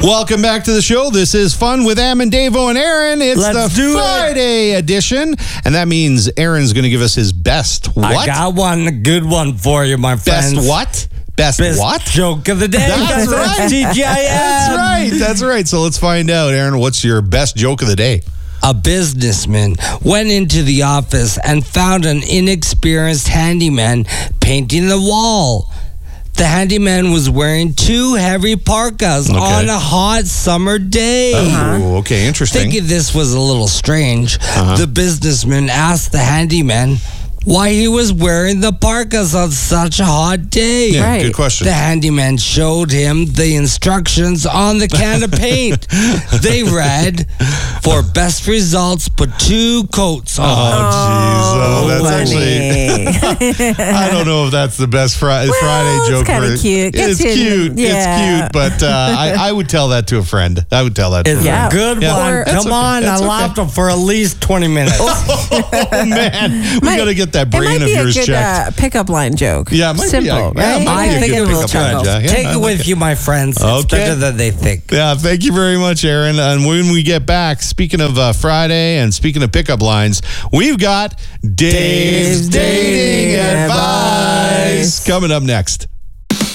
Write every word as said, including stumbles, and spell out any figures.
Welcome back to the show. This is Fun with Am and Davo and Aaron. It's Let's the do Friday edition, and that means Aaron's going to give us his best what? I got one, a good one for you, my friends. Best what? Best, Best what? joke of the day. That's right. T G I M. That's right. That's right. So let's find out, Aaron. What's your best joke of the day? A businessman went into the office and found an inexperienced handyman painting the wall. The handyman was wearing two heavy parkas Okay. on a hot summer day. Oh, okay. Interesting. Thinking this was a little strange, Uh-huh. the businessman asked the handyman why he was wearing the parkas on such a hot day. Yeah, Right. good question. The handyman showed him the instructions on the can of paint. They read, for best results, put two coats Oh, on. jeez. Oh, that's actually... funny. I don't know if that's the best fri- Well, Friday it's joke. kinda for- cute. It's Gets you in- cute. yeah. It's cute, but uh, I, I would tell that to a friend. I would tell that to a It's friend. Yeah. a good Yeah. one. Or- That's Come okay. on, That's I okay. laughed for at least twenty minutes. Oh, man. We Might- got to get that it brain might of be yours a good checked. uh, pickup line joke. Yeah, it might be Simple, a- yeah, right? it might I be a think good it will pickup line, chuckle. Jack. Yeah, Take I it like with it. you, my friends. It's Okay. better than they think. Yeah, thank you very much, Aaron. And when we get back, speaking of uh, Friday and speaking of pickup lines, we've got Dave's Dave's Dating Dating Advice Advice. coming up next.